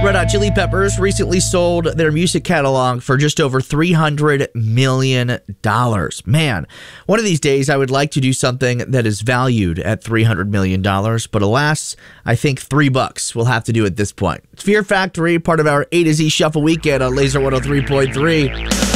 Red Hot Chili Peppers recently sold their music catalog for just over $300 million. Man, one of these days I would like to do something that is valued at $300 million, but alas, I think $3 will have to do at this point. It's Fear Factory, part of our A to Z Shuffle Weekend on Laser 103.3.